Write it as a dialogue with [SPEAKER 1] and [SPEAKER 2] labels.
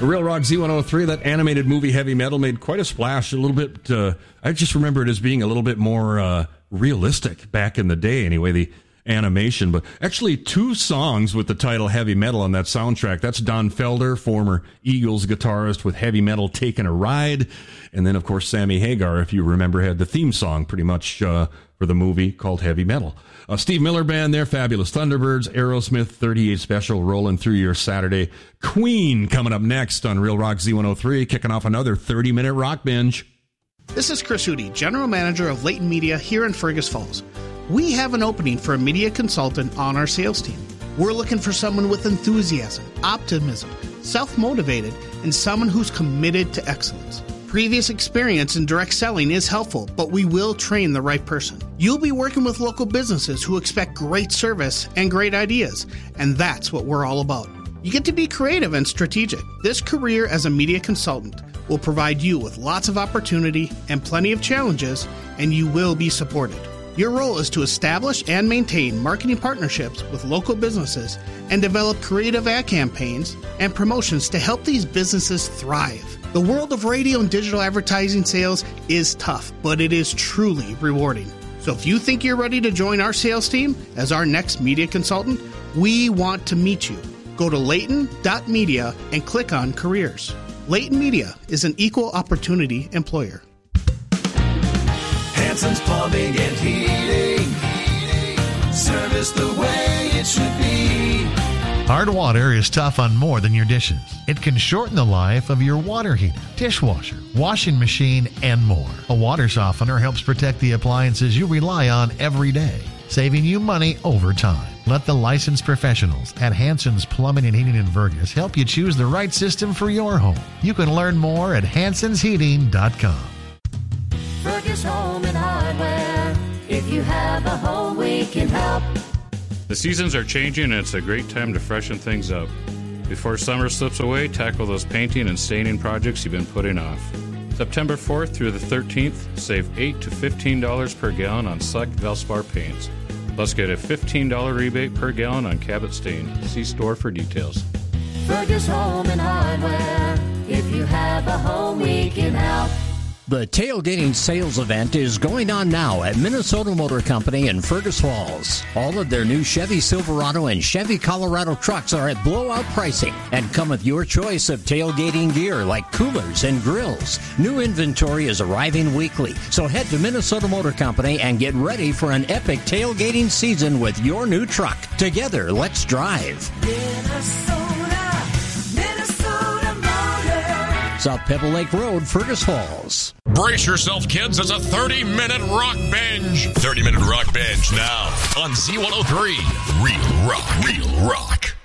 [SPEAKER 1] Real Rock Z103, that animated movie Heavy Metal made quite a splash. A little bit, I just remember it as being a little bit more realistic back in the day, anyway, the animation. But actually, 2 songs with the title Heavy Metal on that soundtrack. That's Don Felder, former Eagles guitarist, with Heavy Metal Taking a Ride. And then, of course, Sammy Hagar, if you remember, had the theme song pretty much for the movie called Heavy Metal. Steve Miller Band there, Fabulous Thunderbirds, Aerosmith, 38 Special, rolling through your Saturday. Queen coming up next on Real Rock Z103, kicking off another 30-minute rock binge.
[SPEAKER 2] This is Chris Hootie, General Manager of Leighton Media here in Fergus Falls. We have an opening for a media consultant on our sales team. We're looking for someone with enthusiasm, optimism, self-motivated, and someone who's committed to excellence. Previous experience in direct selling is helpful, but we will train the right person. You'll be working with local businesses who expect great service and great ideas, and that's what we're all about. You get to be creative and strategic. This career as a media consultant will provide you with lots of opportunity and plenty of challenges, and you will be supported. Your role is to establish and maintain marketing partnerships with local businesses and develop creative ad campaigns and promotions to help these businesses thrive. The world of radio and digital advertising sales is tough, but it is truly rewarding. So if you think you're ready to join our sales team as our next media consultant, we want to meet you. Go to Leighton.media and click on Careers. Leighton Media is an equal opportunity employer.
[SPEAKER 3] Hanson's Plumbing and Heating. Service the way it should be.
[SPEAKER 4] Hard water is tough on more than your dishes. It can shorten the life of your water heater, dishwasher, washing machine, and more. A water softener helps protect the appliances you rely on every day, saving you money over time. Let the licensed professionals at Hanson's Plumbing and Heating in Fergus help you choose the right system for your home. You can learn more at hansonsheating.com.
[SPEAKER 5] Fergus Home and Hardware. If you have a home, we can help.
[SPEAKER 6] The seasons are changing, and it's a great time to freshen things up. Before summer slips away, tackle those painting and staining projects you've been putting off. September 4th through the 13th, save $8 to $15 per gallon on select Valspar paints. Plus, get a $15 rebate per gallon on Cabot stain. See store for details.
[SPEAKER 5] Fergus Home and Hardware. If you have a home, we can help.
[SPEAKER 7] The tailgating sales event is going on now at Minnesota Motor Company in Fergus Falls. All of their new Chevy Silverado and Chevy Colorado trucks are at blowout pricing and come with your choice of tailgating gear like coolers and grills. New inventory is arriving weekly, so head to Minnesota Motor Company and get ready for an epic tailgating season with your new truck. Together, let's drive. South Pebble Lake Road, Fergus Falls.
[SPEAKER 8] Brace yourself, kids. It's a 30-minute rock binge. 30-minute rock binge now on Z103. Real rock. Real rock.